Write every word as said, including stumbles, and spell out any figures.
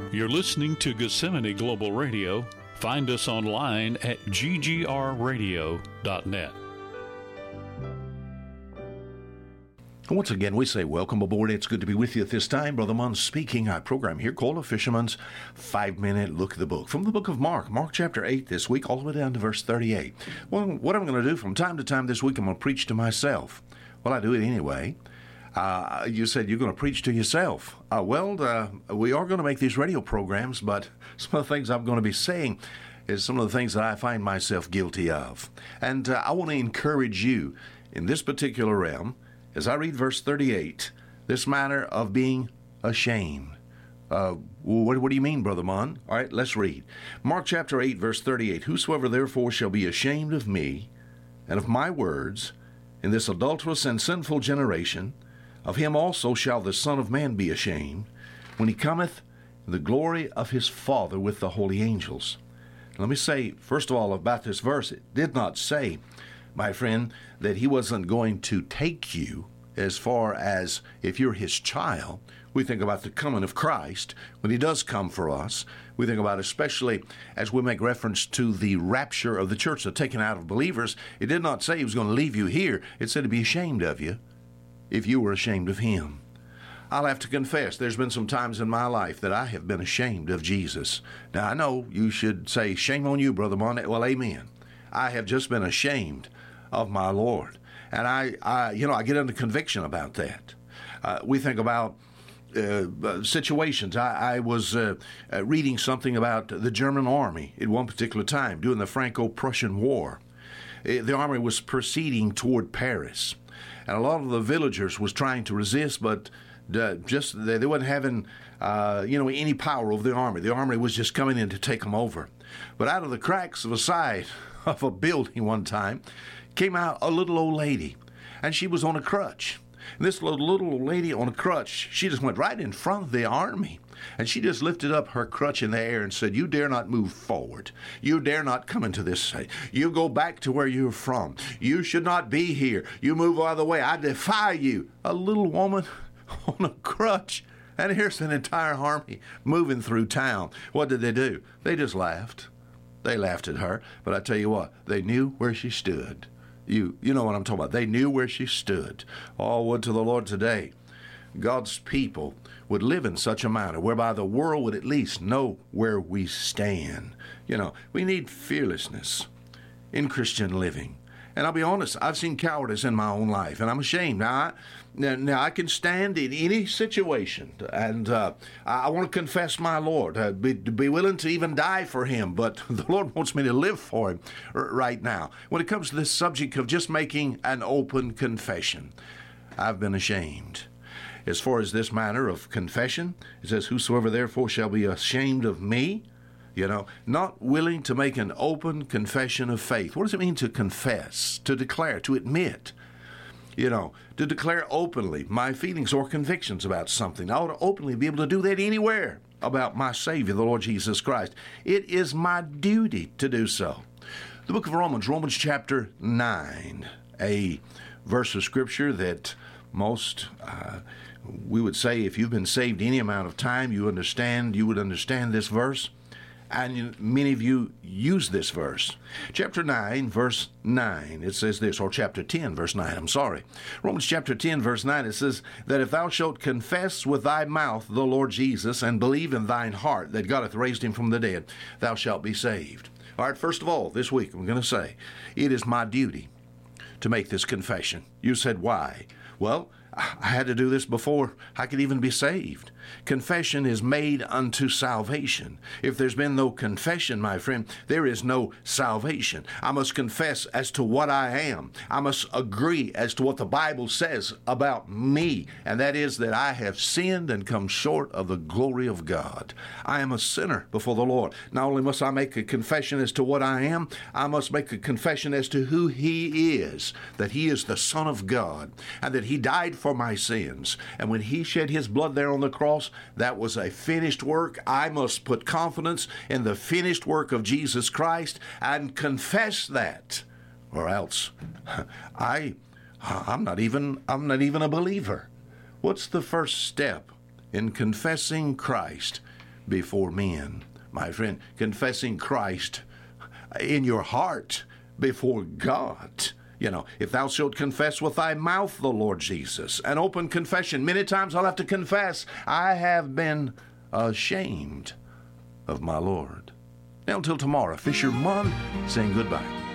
You're listening to Gethsemane Global Radio. Find us online at g g r radio dot net. Once again, we say welcome aboard. It's good to be with you at this time. Brother Munn speaking. Our program here called A Fisherman's Five-Minute Look at the Book. From the book of Mark, Mark chapter eight this week, all the way down to verse thirty-eight. Well, what I'm going to do from time to time this week, I'm going to preach to myself. Well, I do it anyway. Uh, you said you're going to preach to yourself. Uh, well, uh, we are going to make these radio programs, but some of the things I'm going to be saying is some of the things that I find myself guilty of. And uh, I want to encourage you in this particular realm, as I read verse thirty-eight, this matter of being ashamed. Uh, what, what do you mean, Brother Munn? All right, let's read. Mark chapter eight, verse thirty-eight. Whosoever therefore shall be ashamed of me and of my words in this adulterous and sinful generation, of him also shall the Son of Man be ashamed, when he cometh in the glory of his Father with the holy angels. Let me say, first of all, about this verse, it did not say, my friend, that he wasn't going to take you as far as if you're his child. We think about the coming of Christ when he does come for us. We think about, especially as we make reference to the rapture of the church, the taking out of believers. It did not say he was going to leave you here. It said to be ashamed of you if you were ashamed of him. I'll have to confess, there's been some times in my life that I have been ashamed of Jesus. Now, I know you should say, shame on you, Brother Mon. Well, amen. I have just been ashamed of my Lord. And I, I you know, I get under conviction about that. Uh, we think about uh, situations. I, I was uh, uh, reading something about the German army at one particular time during the Franco-Prussian War. Uh, the army was proceeding toward Paris. And a lot of the villagers was trying to resist, but uh, just they, they wasn't having, uh, you know, any power over the army. The army was just coming in to take them over. But out of the cracks of a side of a building one time came out a little old lady, and she was on a crutch. And this little, little old lady on a crutch, she just went right in front of the army, and she just lifted up her crutch in the air and said, you dare not move forward. You dare not come into this side. You go back to where you're from. You should not be here. You move out of the way. I defy you. A little woman on a crutch, and here's an entire army moving through town. What did they do? They just laughed. They laughed at her, but I tell you what, they knew where she stood. You you know what I'm talking about. They knew where she stood. Oh, would to the Lord today, God's people would live in such a manner whereby the world would at least know where we stand. You know, we need fearlessness in Christian living. And I'll be honest, I've seen cowardice in my own life, and I'm ashamed. Now, I, now, now I can stand in any situation, and uh, I, I want to confess my Lord, uh, be, be willing to even die for him, but the Lord wants me to live for him r- right now. When it comes to this subject of just making an open confession, I've been ashamed. As far as this matter of confession, it says, whosoever therefore shall be ashamed of me, you know, not willing to make an open confession of faith. What does it mean to confess, to declare, to admit? You know, to declare openly my feelings or convictions about something. I ought to openly be able to do that anywhere about my Savior, the Lord Jesus Christ. It is my duty to do so. The book of Romans, Romans chapter nine, a verse of Scripture that most, uh, we would say, if you've been saved any amount of time, you understand, you would understand this verse. And many of you use this verse. Chapter nine, verse nine, it says this, or chapter ten, verse nine, I'm sorry. Romans chapter ten, verse nine, it says that if thou shalt confess with thy mouth the Lord Jesus and believe in thine heart that God hath raised him from the dead, thou shalt be saved. All right, first of all, this week I'm going to say, it is my duty to make this confession. You said, why? Well, I had to do this before I could even be saved. Confession is made unto salvation. If there's been no confession, my friend, there is no salvation. I must confess as to what I am. I must agree as to what the Bible says about me, and that is that I have sinned and come short of the glory of God. I am a sinner before the Lord. Not only must I make a confession as to what I am, I must make a confession as to who he is, that he is the Son of God, and that he died for my sins. And when he shed his blood there on the cross, that was a finished work. I must put confidence in the finished work of Jesus Christ and confess that, or else I, I'm not even, I'm not even a believer. What's the first step in confessing Christ? before men. My friend, confessing Christ in your heart before God. You know, if thou shalt confess with thy mouth the Lord Jesus, an open confession. Many times I'll have to confess, I have been ashamed of my Lord. Now until tomorrow, Fisher Munn saying goodbye.